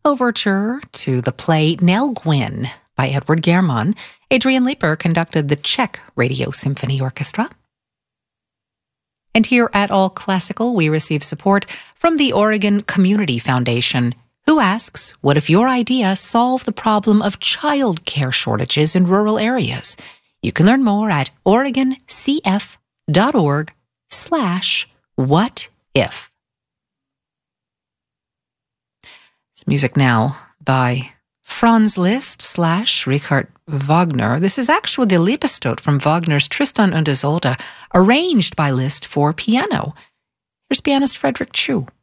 overture to the play Nell Gwyn by Edward German. Adrian Leeper conducted the Czech Radio Symphony Orchestra. And here at All Classical, we receive support from the Oregon Community Foundation, who asks, what if your idea solved the problem of child care shortages in rural areas? You can learn more at oregoncf.org/whatif. It's music now by Franz Liszt / Richard Wagner. This is actually the Liebestod from Wagner's Tristan und Isolde, arranged by Liszt for piano. Here's pianist Frederick Chu.